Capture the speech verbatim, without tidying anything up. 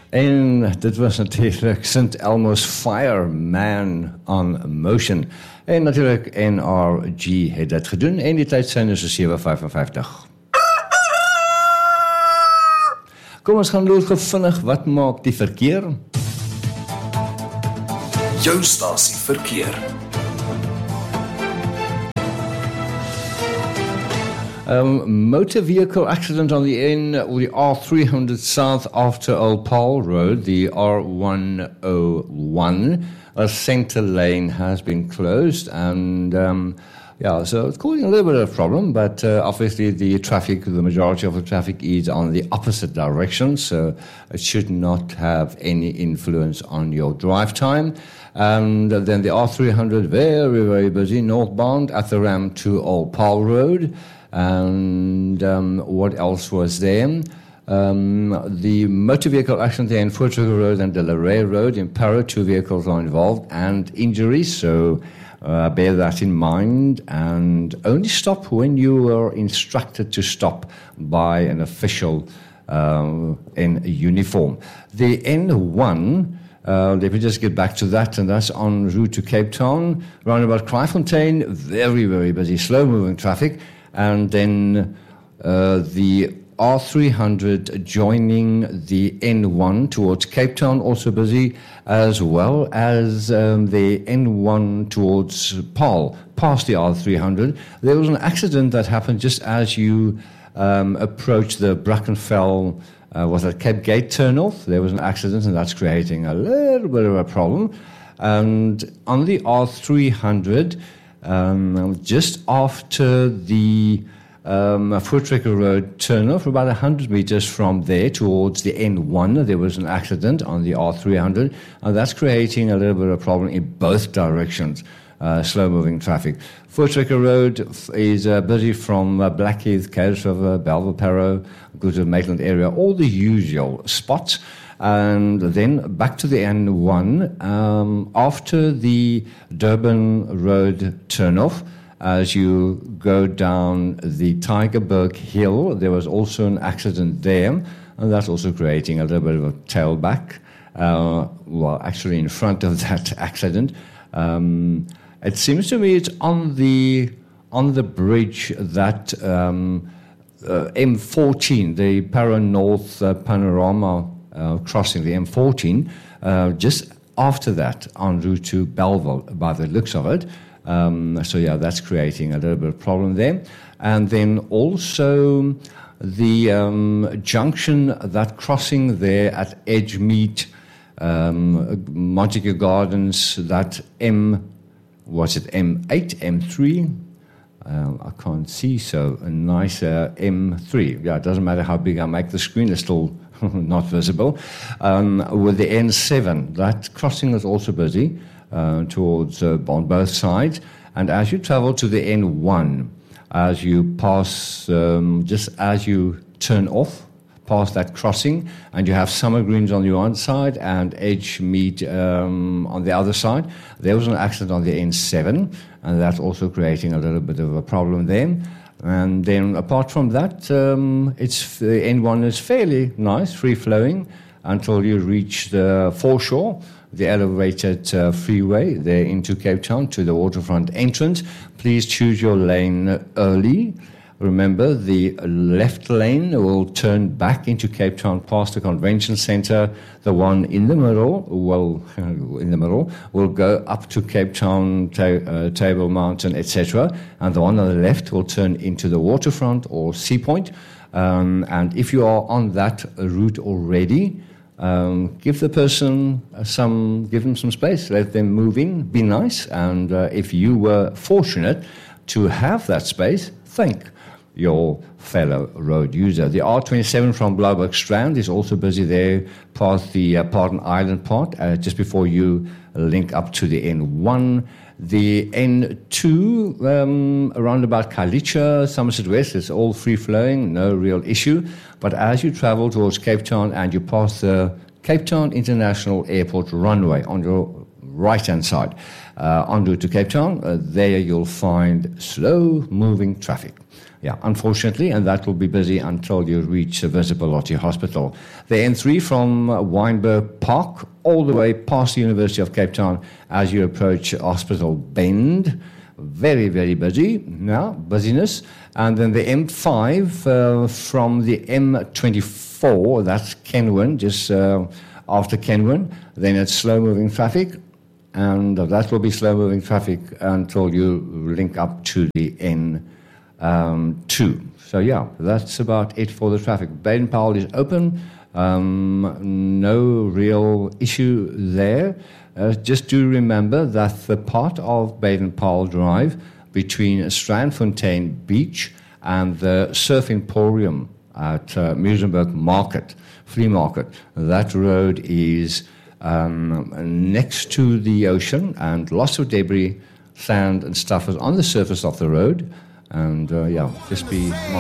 En dit was natuurlijk Saint Elmo's Fireman on Motion. En natuurlijk N R G het dat gedoen. En die tijd zijn dus sewe vyfenvyftig. Kom ons gaan lood gevinnig, wat maak die verkeer? Jou stasie verkeer. Um, motor vehicle accident on the N or the R three hundred south after Old Paul Road, the R one oh one. A centre lane has been closed, and um, yeah, so it's causing a little bit of a problem, but uh, obviously the traffic, the majority of the traffic is on the opposite direction, so it should not have any influence on your drive time. And then the R three hundred, very, very busy, northbound at the ramp to Old Paul Road. And um, what else was there? Um, the motor vehicle accident there in Fort River Road and De La Rey Road in Paro, two vehicles are involved and injuries, so uh, bear that in mind. And only stop when you are instructed to stop by an official uh, in uniform. The N one, uh, let me just get back to that, and that's en route to Cape Town, roundabout Kraaifontein, very, very busy, slow-moving traffic. And then uh, the R three hundred joining the N one towards Cape Town, also busy, as well as um, the N one towards Paarl, past the R three hundred. There was an accident that happened just as you um, approach the Brackenfell, uh, was it Cape Gate turnoff? There was an accident, and that's creating a little bit of a problem. And on the R three hundred, Um, just after the um, Voortrekker Road turnoff, about one hundred meters from there towards the N one, there was an accident on the R three hundred, and that's creating a little bit of a problem in both directions, uh, slow-moving traffic. Voortrekker Road is uh, busy from uh, Blackheath, Cairns River, Belleville, Paro, good to the Maitland area, all the usual spots. And then back to the N one, um, after the Durban Road turnoff, as you go down the Tygerberg Hill, there was also an accident there, and that's also creating a little bit of a tailback. Uh, well, actually in front of that accident. Um, it seems to me it's on the, on the bridge that um, uh, M fourteen, the Paro North uh, Panorama Uh, crossing the M fourteen, uh, just after that en route to Belleville, by the looks of it. Um, so yeah, that's creating a little bit of problem there. And then also the um, junction, that crossing there at Edgemead, um, Montague Gardens, that M, was it M eight, M three? Uh, I can't see, so a nice uh, M three. Yeah, it doesn't matter how big I make the screen, it's still not visible. Um, with the N seven, that crossing is also busy uh, towards uh, on both sides. And as you travel to the N one, as you pass, um, just as you turn off, past that crossing, and you have Summer Greens on the one side and Edgemead um, on the other side, there was an accident on the N seven, and that's also creating a little bit of a problem there. And then apart from that, um, it's the N one is fairly nice, free-flowing, until you reach the foreshore, the elevated uh, freeway there into Cape Town to the waterfront entrance. Please choose your lane early. Remember, the left lane will turn back into Cape Town past the convention center. The one in the middle, well, in the middle, will go up to Cape Town, ta- uh, Table Mountain, et cetera. And the one on the left will turn into the waterfront or Sea Point. Um, and if you are on that route already, um, give the person some, give them some space, let them move in, be nice. And uh, if you were fortunate to have that space, thank your fellow road user. The R twenty-seven from Blouberg Strand is also busy there past the uh, Pardon Island part, uh, just before you link up to the N one. The N two, um, around about Kalicha, Somerset West, is all free-flowing, no real issue. But as you travel towards Cape Town and you pass the Cape Town International Airport runway on your right-hand side, uh, en route to Cape Town, uh, there you'll find slow-moving traffic. Yeah, unfortunately, and that will be busy until you reach the Visipolotti Hospital. The N three from Wynberg Park all the way past the University of Cape Town as you approach Hospital Bend. Very, very busy now, busyness. And then the M five uh, from the M twenty-four, that's Kenwyn, just uh, after Kenwyn. Then it's slow-moving traffic, and that will be slow-moving traffic until you link up to the N two. So, yeah, that's about it for the traffic. Baden-Powell is open. Um, no real issue there. Uh, just do remember that the part of Baden-Powell Drive between Strandfontein Beach and the Surf Emporium at uh, Muizenberg Market, Flea Market, that road is um, next to the ocean, and lots of debris, sand and stuff is on the surface of the road. And, uh, yeah, just be